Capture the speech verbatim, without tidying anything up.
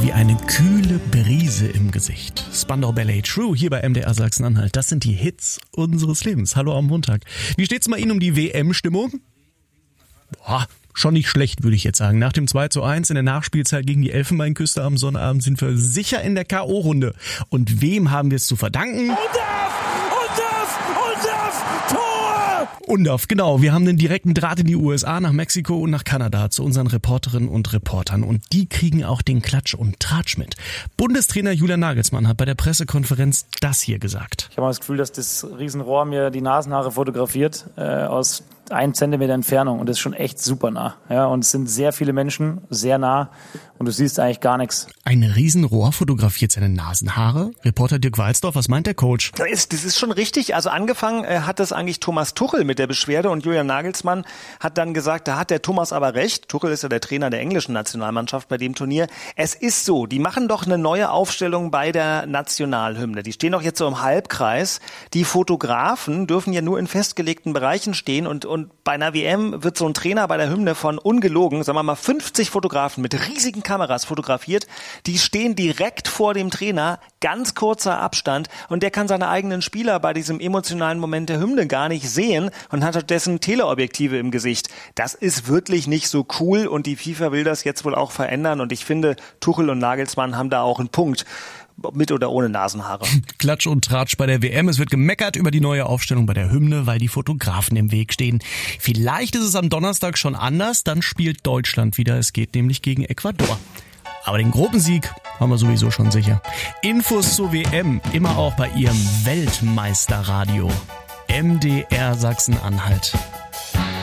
wie eine kühle Brise im Gesicht. Spandau Ballet True hier bei M D R Sachsen-Anhalt. Das sind die Hits unseres Lebens. Hallo am Montag. Wie steht's bei Ihnen um die W M-Stimmung? Boah, schon nicht schlecht, würde ich jetzt sagen. Nach dem zwei zu eins in der Nachspielzeit gegen die Elfenbeinküste am Sonnabend sind wir sicher in der K O-Runde. Und wem haben wir es zu verdanken? Undorf, genau. Wir haben einen direkten Draht in die U S A, nach Mexiko und nach Kanada zu unseren Reporterinnen und Reportern. Und die kriegen auch den Klatsch und Tratsch mit. Bundestrainer Julian Nagelsmann hat bei der Pressekonferenz das hier gesagt. Ich habe das Gefühl, dass das Riesenrohr mir die Nasenhaare fotografiert äh, aus einem Zentimeter Entfernung. Und das ist schon echt super nah. Ja, und es sind sehr viele Menschen, sehr nah. Und du siehst eigentlich gar nichts. Ein Riesenrohr fotografiert seine Nasenhaare? Reporter Dirk Walzdorf, was meint der Coach? Das ist, das ist schon richtig. Also angefangen äh, hat das eigentlich Thomas Tuchel mit der Beschwerde und Julian Nagelsmann hat dann gesagt, da hat der Thomas aber recht. Tuchel ist ja der Trainer der englischen Nationalmannschaft bei dem Turnier. Es ist so, die machen doch eine neue Aufstellung bei der Nationalhymne. Die stehen doch jetzt so im Halbkreis. Die Fotografen dürfen ja nur in festgelegten Bereichen stehen und, und bei einer W M wird so ein Trainer bei der Hymne von ungelogen, sagen wir mal fünfzig Fotografen mit riesigen Kameras fotografiert. Die stehen direkt vor dem Trainer, ganz kurzer Abstand und der kann seine eigenen Spieler bei diesem emotionalen Moment der Hymne gar nicht sehen und hat stattdessen Teleobjektive im Gesicht. Das ist wirklich nicht so cool und die FIFA will das jetzt wohl auch verändern und ich finde, Tuchel und Nagelsmann haben da auch einen Punkt. Mit oder ohne Nasenhaare. Klatsch und Tratsch bei der W M. Es wird gemeckert über die neue Aufstellung bei der Hymne, weil die Fotografen im Weg stehen. Vielleicht ist es am Donnerstag schon anders, dann spielt Deutschland wieder. Es geht nämlich gegen Ecuador. Aber den Gruppensieg haben wir sowieso schon sicher. Infos zur W M immer auch bei Ihrem Weltmeisterradio. M D R Sachsen-Anhalt.